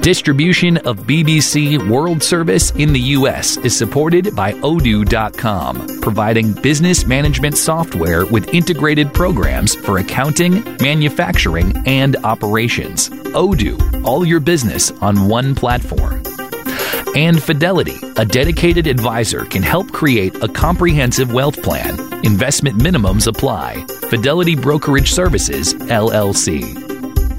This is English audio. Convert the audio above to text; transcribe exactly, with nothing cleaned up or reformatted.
Distribution of B B C World Service in the U S is supported by Odoo dot com, providing business management software with integrated programs for accounting, manufacturing, and operations. Odoo, all your business on one platform. And Fidelity, a dedicated advisor, can help create a comprehensive wealth plan. Investment minimums apply. Fidelity Brokerage Services, L L C.